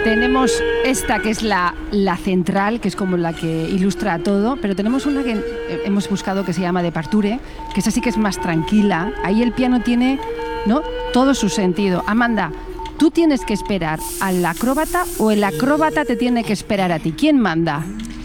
Tenemos esta que es la central, que es como la que ilustra todo, pero tenemos una que hemos buscado que se llama de Parture, que esa sí que es más tranquila. Ahí el piano tiene, ¿no?, todo su sentido. Amanda, ¿tú tienes que esperar al acróbata o el acróbata te tiene que esperar a ti? ¿Quién manda?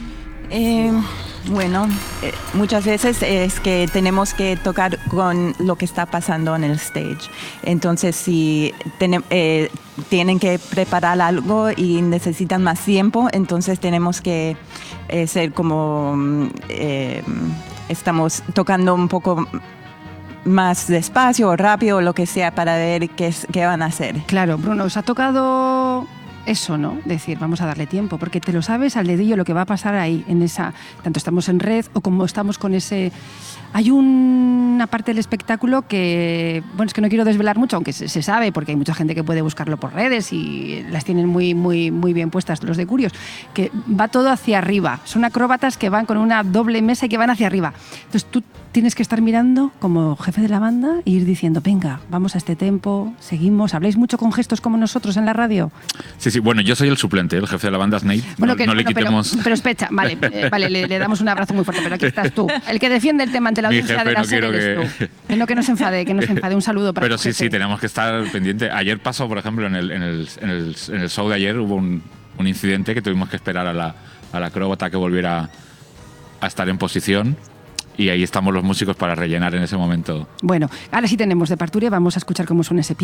Bueno, muchas veces es que tenemos que tocar con lo que está pasando en el stage. Entonces, si tienen que preparar algo y necesitan más tiempo, entonces tenemos que ser como estamos tocando un poco más despacio o rápido o lo que sea para ver qué van a hacer. Claro, Bruno, os ha tocado eso, ¿no? Decir, vamos a darle tiempo, porque te lo sabes al dedillo lo que va a pasar ahí, en esa, tanto estamos en red o como estamos con ese... Hay una parte del espectáculo que, bueno, es que no quiero desvelar mucho, aunque se sabe, porque hay mucha gente que puede buscarlo por redes y las tienen muy bien puestas los de Curios, que va todo hacia arriba. Son acróbatas que van con una doble mesa y que van hacia arriba. Entonces tú tienes que estar mirando como jefe de la banda e ir diciendo, venga, vamos a este tempo, seguimos. ¿Habláis mucho con gestos como nosotros en la radio? Sí, bueno, yo soy el suplente, el jefe de la banda es Nate. Bueno, no le quitemos... Pero especha, vale, le damos un abrazo muy fuerte, pero aquí estás tú. El que defiende el tema ante la audiencia de la serie eres tú. Que no se enfade, Un saludo para Pero tu jefe. sí, tenemos que estar pendiente. Ayer pasó, por ejemplo, en el show de ayer hubo un incidente que tuvimos que esperar a la acróbata que volviera a estar en posición. Y ahí estamos los músicos para rellenar en ese momento. Bueno, ahora sí tenemos de Parture, vamos a escuchar cómo suena ese piano.